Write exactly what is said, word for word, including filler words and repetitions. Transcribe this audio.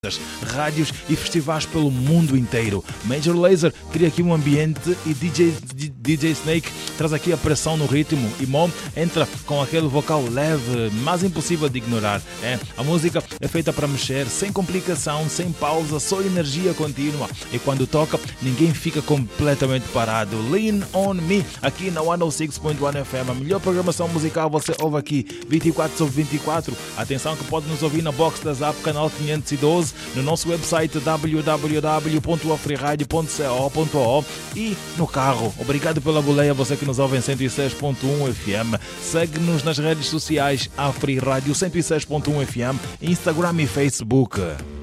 rádios e festivais pelo mundo inteiro. Major Lazer cria aqui um ambiente e D J, D J Snake traz aqui a pressão no ritmo e Mo entra com aquele vocal leve, mas impossível de ignorar. É, a música é feita para mexer, sem complicação, sem pausa, só energia contínua. E quando toca, ninguém fica completamente parado. Lean on Me, aqui na cento e seis ponto um F M. A melhor programação musical você ouve aqui, vinte e quatro sobre vinte e quatro. Atenção que pode nos ouvir na box da Zap, canal quinhentos e doze, no nosso website w w w ponto afriradio ponto co ponto o e no carro. Obrigado pela boleia, você que nos ouve em cento e seis ponto um F M. Segue-nos nas redes sociais Afrirádio cento e seis ponto um F M, Instagram e Facebook.